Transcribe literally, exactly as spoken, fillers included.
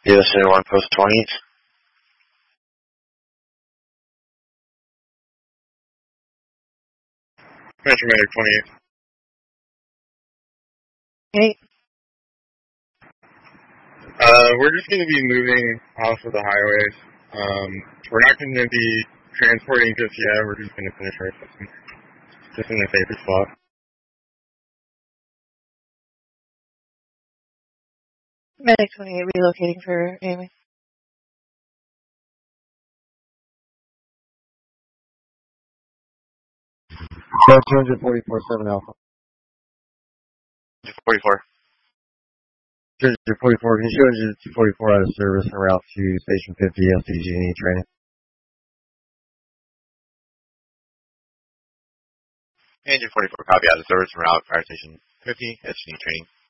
U S A one Post twenty. Metro Medic twenty-eight. Eight. Uh, we're just going to be moving off of the highways. Um, we're not going to be transporting just yet. We're just going to finish our assessment. Just in a safer spot. Medic twenty-eight relocating for Amy. two forty-four seven Alpha. two forty-four. two forty-four, can you show two forty-four out of service en route to Station fifty S D G and E training? And two forty-four, copy out of service en route, Fire Station fifty, S D G training.